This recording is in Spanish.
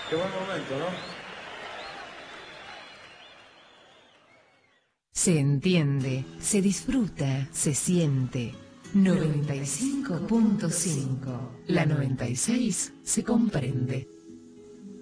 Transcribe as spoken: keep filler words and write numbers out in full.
Qué buen momento, ¿no? Se entiende, se disfruta, se siente. noventa y cinco punto cinco. La noventa y seis se comprende.